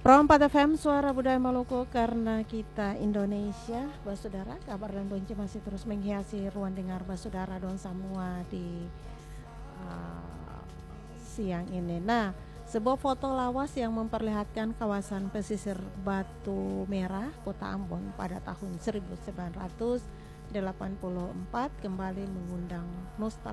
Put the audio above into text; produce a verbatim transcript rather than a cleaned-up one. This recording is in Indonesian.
Pro empat F M Suara Budaya Maluku karena kita Indonesia, Basudara. Kabar dan bonce masih terus menghiasi ruang dengar Basudara dan semua di uh, siang ini. Nah, sebuah foto lawas yang memperlihatkan kawasan pesisir Batu Merah, Kota Ambon pada tahun seribu sembilan ratus delapan puluh empat kembali mengundang nostalgia